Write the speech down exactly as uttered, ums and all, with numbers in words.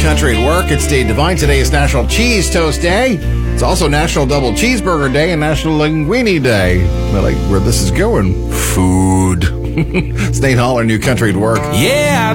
Country at Work. It's Dave Devine. Today is National Cheese Toast Day. It's also National Double Cheeseburger Day and National Linguine Day. I like where this is going. Food. It's Nate Holler, New Country at Work. Yeah.